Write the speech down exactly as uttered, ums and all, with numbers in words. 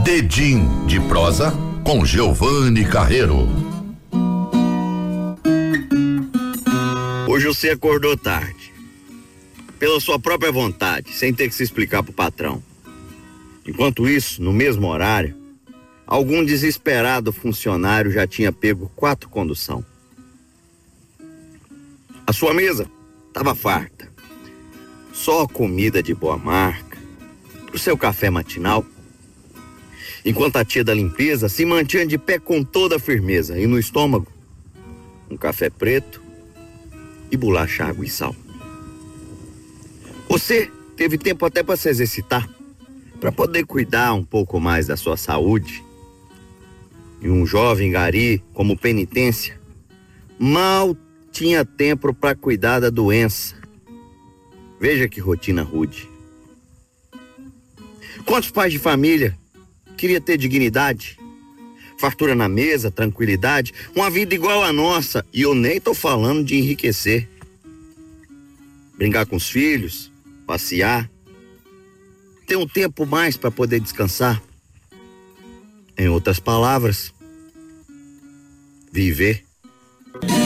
Dedim de prosa com Giovanni Carreiro. Hoje você acordou tarde, pela sua própria vontade, sem ter que se explicar pro patrão. Enquanto isso, no mesmo horário, algum desesperado funcionário já tinha pego quatro condução. A sua mesa estava farta, só comida de boa marca, o seu café matinal, enquanto a tia da limpeza se mantinha de pé com toda a firmeza e no estômago, um café preto e bolacha, água e sal. Você teve tempo até para se exercitar, para poder cuidar um pouco mais da sua saúde. E um jovem gari, como penitência, mal tinha tempo para cuidar da doença. Veja que rotina rude. Quantos pais de família queria ter dignidade, fartura na mesa, tranquilidade, uma vida igual a nossa, e eu nem tô falando de enriquecer. Brincar com os filhos, passear, ter um tempo mais para poder descansar. Em outras palavras, viver.